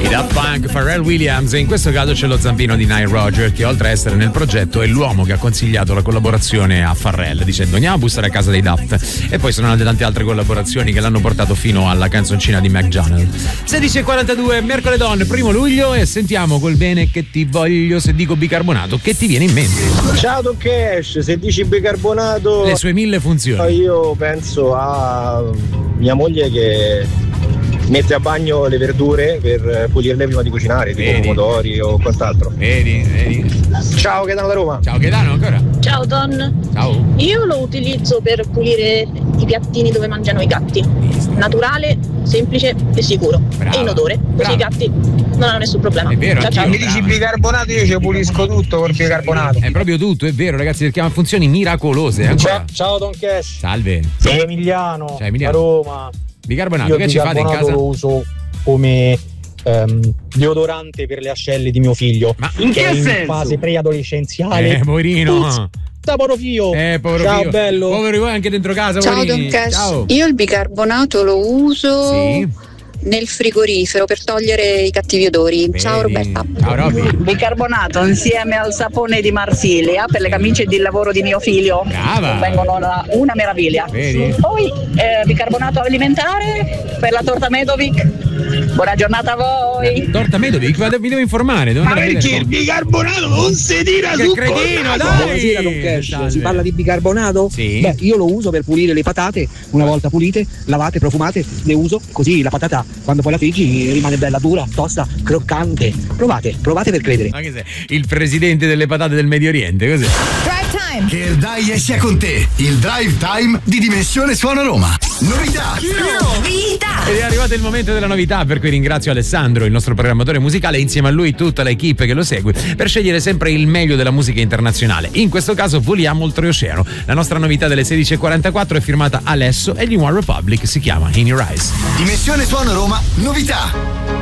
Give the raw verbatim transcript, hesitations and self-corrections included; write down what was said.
Daft Punk, Pharrell Williams, e in questo caso c'è lo zampino di Nile Rodgers, che oltre a essere nel progetto è l'uomo che ha consigliato la collaborazione a Pharrell, dicendo andiamo a bussare a casa dei Daft. E poi sono nate tante altre collaborazioni che l'hanno portato fino alla canzoncina di McDonald. sedici e quarantadue, mercoledì primo luglio, e sentiamo col bene che ti voglio. Se dico bicarbonato, che ti viene in mente? Ciao Don Cash, se dici bicarbonato le sue mille funzioni. Io penso a mia moglie che mette a bagno le verdure per pulirle prima di cucinare, tipo vedi, pomodori o quant'altro. Vedi, vedi. Ciao Gaetano da Roma. Ciao Gaetano ancora. Ciao Don. Ciao. Io lo utilizzo per pulire i piattini dove mangiano i gatti. Naturale, semplice e sicuro. Brava. E inodore. Così Brava. i gatti non hanno nessun problema. È vero. Ciao, ciao. Mi dici bicarbonato, io ci pulisco tutto col bicarbonato. È proprio tutto, è vero ragazzi, perché ha funzioni miracolose. Ancora. Ciao, ciao Don Cash. Salve. Sono Emiliano, Ciao, Emiliano. a Roma. Bicarbonato, io che ci fate in casa? Lo uso come um, deodorante per le ascelle di mio figlio. Ma in che, che è in senso? Fase preadolescenziale. Eh, poverino. Da povero figlio. Eh, povero Ciao figlio. bello. Povero anche dentro casa. Ciao poverini. Don Cash. Ciao. Io il bicarbonato lo uso Sì. nel frigorifero per togliere i cattivi odori. Vedi. Ciao Roberta. Ciao Robby. Bicarbonato insieme al sapone di Marsiglia per le camicie di lavoro di mio figlio. Brava. Vengono una, una meraviglia. Vedi? Poi eh, bicarbonato alimentare per la torta Medovic. Buona giornata a voi. Eh, torta Medovic, vado- mi devo informare. Devo Ma andare a perché vedere. il bicarbonato non si tira Che su cretino, dai! Buonasera Don Cash, Salve. si parla di bicarbonato? Sì. Beh, io lo uso per pulire le patate, una volta pulite, lavate, profumate, le uso così la patata quando poi la friggi rimane bella dura, tosta, croccante. Provate, provate per credere. Ma che sei? Il presidente delle patate del Medio Oriente, così. Drive Time. Che il Dai sia con te, il Drive Time di Dimensione Suono Roma. Novità! Novità. Ed è arrivato il momento della novità, per cui ringrazio Alessandro, il nostro programmatore musicale, e insieme a lui tutta l'equipe che lo segue, per scegliere sempre il meglio della musica internazionale. In questo caso voliamo oltreoceano. La nostra novità delle sedici e quarantaquattro è firmata Alesso e gli One Republic, si chiama In Your Eyes. Dimensione Suono Roma, novità!